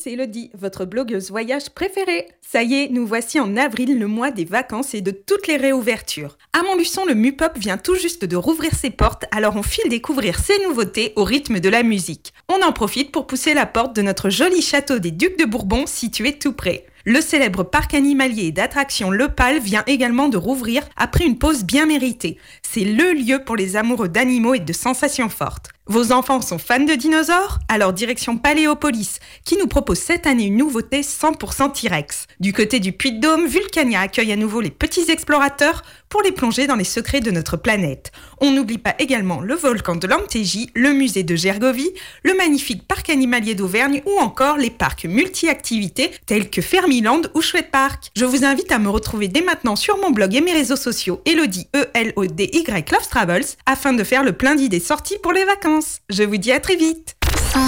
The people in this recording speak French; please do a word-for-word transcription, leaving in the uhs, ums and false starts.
c'est Elodie, votre blogueuse voyage préférée. Ça y est, nous voici en avril, le mois des vacances et de toutes les réouvertures. À Montluçon, le Mupop vient tout juste de rouvrir ses portes, alors on file découvrir ses nouveautés au rythme de la musique. On en profite pour pousser la porte de notre joli château des Ducs de Bourbon, situé tout près. Le célèbre parc animalier et d'attractions Le Pal vient également de rouvrir après une pause bien méritée. C'est le lieu pour les amoureux d'animaux et de sensations fortes. Vos enfants sont fans de dinosaures ? Alors direction Paléopolis, qui nous propose cette année une nouveauté cent pour cent T-Rex. Du côté du Puy-de-Dôme, Vulcania accueille à nouveau les petits explorateurs pour les plonger dans les secrets de notre planète. On n'oublie pas également le volcan de l'Antégie, le musée de Gergovie, le magnifique parc animalier d'Auvergne ou encore les parcs multi-activités tels que Fermiland ou Chouette Park. Je vous invite à me retrouver dès maintenant sur mon blog et mes réseaux sociaux Elodie, E L O D Y Loves Travels, afin de faire le plein d'idées sorties pour les vacances. Je vous dis à très vite.